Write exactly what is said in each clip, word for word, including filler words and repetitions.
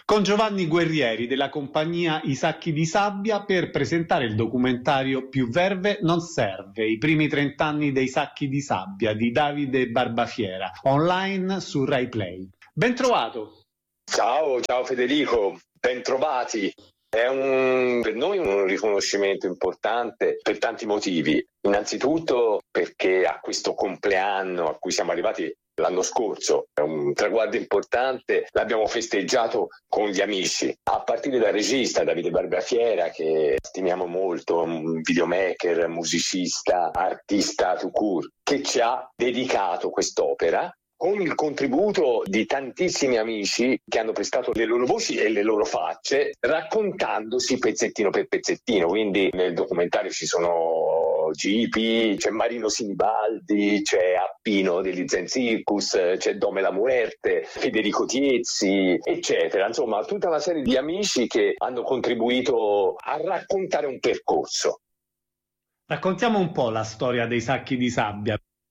con Giovanni Guerrieri della compagnia I Sacchi di Sabbia per presentare il documentario Più verve non serve, i primi trent'anni dei Sacchi di Sabbia di Davide Barbafiera, online su Rai Play. Ben trovato! Ciao, ciao Federico, ben trovati. È un, per noi un riconoscimento importante per tanti motivi. Innanzitutto perché a questo compleanno a cui siamo arrivati l'anno scorso, è un traguardo importante, l'abbiamo festeggiato con gli amici, a partire dal regista Davide Barbafiera, che stimiamo molto, un videomaker, musicista, artista tout court, che ci ha dedicato quest'opera con il contributo di tantissimi amici che hanno prestato le loro voci e le loro facce, raccontandosi pezzettino per pezzettino. Quindi nel documentario ci sono Gipi, c'è Marino Sinibaldi, c'è Appino degli Zen Circus, c'è Dome la Muerte, Federico Tiezzi, eccetera. Insomma, tutta una serie di amici che hanno contribuito a raccontare un percorso. Raccontiamo un po' la storia dei Sacchi di Sabbia.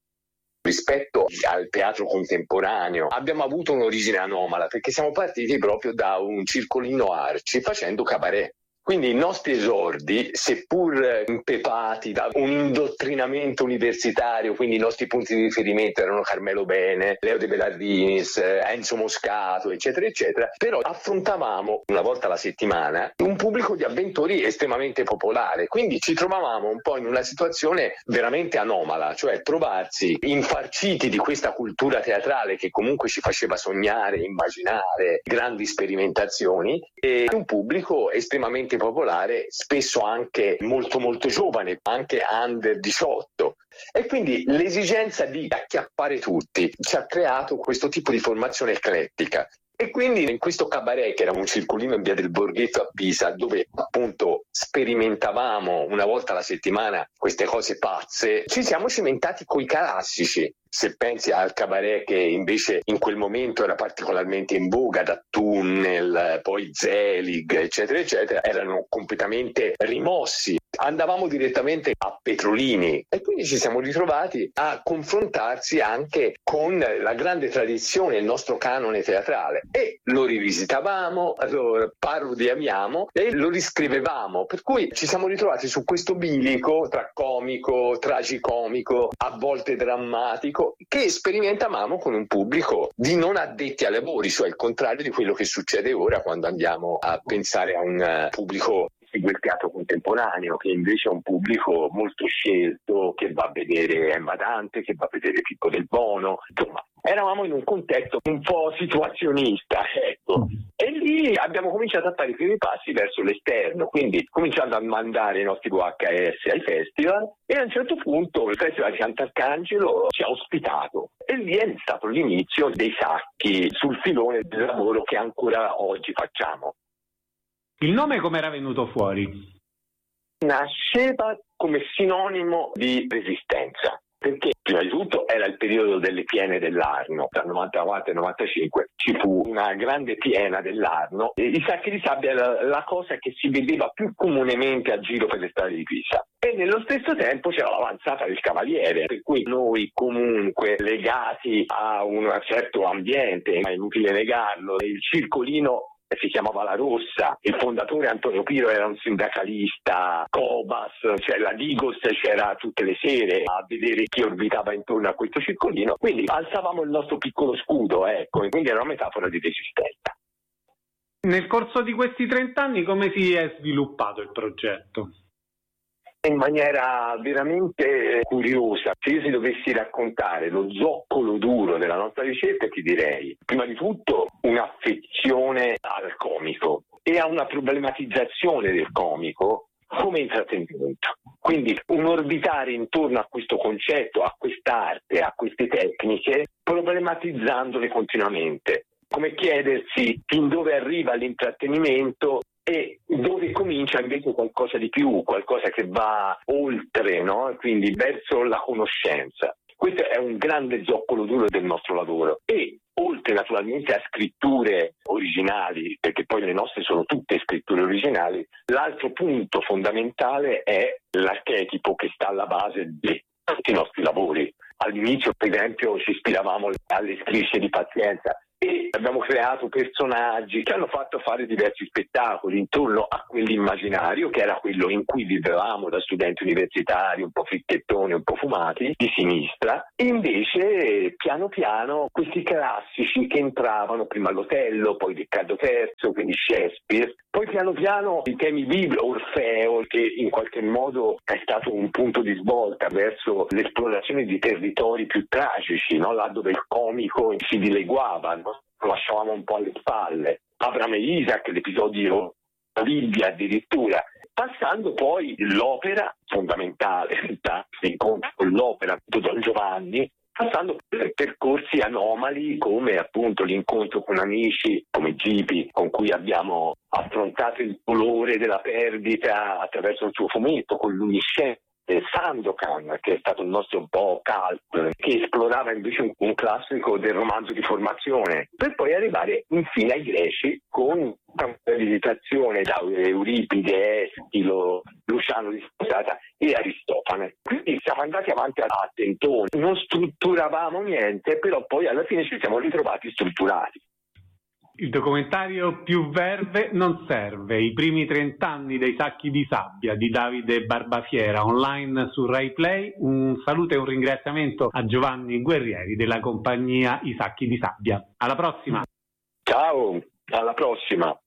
Rispetto al teatro contemporaneo abbiamo avuto un'origine anomala, perché siamo partiti proprio da un circolino Arci facendo cabaret. Quindi i nostri esordi, seppur impepati da un indottrinamento universitario, quindi i nostri punti di riferimento erano Carmelo Bene, Leo De Bellardinis, Enzo Moscato, eccetera, eccetera, però affrontavamo una volta alla settimana un pubblico di avventori estremamente popolare, quindi ci trovavamo un po' in una situazione veramente anomala, cioè trovarsi infarciti di questa cultura teatrale che comunque ci faceva sognare, immaginare grandi sperimentazioni, e un pubblico estremamente popolare, spesso anche molto molto giovane, anche under diciotto, e quindi l'esigenza di acchiappare tutti ci ha creato questo tipo di formazione eclettica. E quindi in questo cabaret, che era un circolino in via del Borghetto a Pisa, dove appunto sperimentavamo una volta alla settimana queste cose pazze, ci siamo cimentati coi classici. Se pensi al cabaret che invece in quel momento era particolarmente in voga, da Tunnel, poi Zelig, eccetera, eccetera, erano completamente rimossi. Andavamo direttamente a Petrolini e quindi ci siamo ritrovati a confrontarsi anche con la grande tradizione, il nostro canone teatrale, e lo rivisitavamo, lo parodiavamo e lo riscrivevamo, per cui ci siamo ritrovati su questo bilico tra comico, tragicomico, a volte drammatico, che sperimentavamo con un pubblico di non addetti ai lavori, cioè il contrario di quello che succede ora quando andiamo a pensare a un pubblico segue il teatro contemporaneo, che invece è un pubblico molto scelto, che va a vedere Emma Dante, che va a vedere Pippo del Bono. Insomma, eravamo in un contesto un po' situazionista, ecco. E lì abbiamo cominciato a fare i primi passi verso l'esterno, quindi cominciando a mandare i nostri V H S ai festival, e a un certo punto il Festival di Sant'Arcangelo ci ha ospitato. E lì è stato l'inizio dei Sacchi sul filone del lavoro che ancora oggi facciamo. Il nome come era venuto fuori? Nasceva come sinonimo di resistenza, perché prima di tutto era il periodo delle piene dell'Arno, dal novantaquattro al novantacinque ci fu una grande piena dell'Arno, e i Sacchi di Sabbia era la cosa che si vedeva più comunemente a giro per le strade di Pisa. E nello stesso tempo c'era l'avanzata del Cavaliere, per cui noi comunque legati a un certo ambiente, è inutile negarlo, il circolino si chiamava La Rossa, il fondatore Antonio Piro era un sindacalista, Cobas, cioè la Digos c'era tutte le sere a vedere chi orbitava intorno a questo circolino, quindi alzavamo il nostro piccolo scudo, ecco, e quindi era una metafora di resistenza. Nel corso di questi trent'anni come si è sviluppato il progetto? In maniera veramente curiosa. Se io ti dovessi raccontare lo zoccolo duro della nostra ricerca, ti direi, prima di tutto, un'affezione al comico e a una problematizzazione del comico come intrattenimento. Quindi un orbitare intorno a questo concetto, a quest'arte, a queste tecniche, problematizzandole continuamente. Come chiedersi fin dove arriva l'intrattenimento e dove comincia invece qualcosa di più, qualcosa che va oltre, no? Quindi verso la conoscenza. Questo è un grande zoccolo duro del nostro lavoro, e oltre naturalmente a scritture originali, perché poi le nostre sono tutte scritture originali, l'altro punto fondamentale è l'archetipo che sta alla base di tutti i nostri lavori. All'inizio, per esempio, ci ispiravamo alle strisce di Pazienza, e abbiamo creato personaggi che hanno fatto fare diversi spettacoli intorno a quell'immaginario che era quello in cui vivevamo da studenti universitari, un po' fricchettoni, un po' fumati, di sinistra, e invece piano piano questi classici che entravano prima l'Otello, poi Riccardo terzo, quindi Shakespeare, poi piano piano i temi biblici, Orfeo, che in qualche modo è stato un punto di svolta verso l'esplorazione di territori più tragici, no? Là dove il comico si dileguava, no? Lo lasciavamo un po' alle spalle. Abramo e Isaac, l'episodio della Bibbia addirittura, passando poi l'opera fondamentale, in realtà, l'incontro con l'opera di Don Giovanni, passando per percorsi anomali come appunto l'incontro con amici come Gipi, con cui abbiamo affrontato il dolore della perdita attraverso il suo fumetto, con l'uniscente Sandokan, che è stato il nostro Bo Calp, che esplorava invece un, un classico del romanzo di formazione, per poi arrivare infine ai greci con una visitazione da Euripide, Estilo, Luciano di Sposata e Aristofane. Quindi siamo andati avanti a tentoni, non strutturavamo niente, però poi alla fine ci siamo ritrovati strutturati. Il documentario Più verve non serve, i primi trent'anni dei sacchi di sabbia di Davide Barbafiera, online su Rai Play. Un saluto e un ringraziamento a Giovanni Guerrieri della compagnia I Sacchi di Sabbia. Alla prossima! Ciao, alla prossima!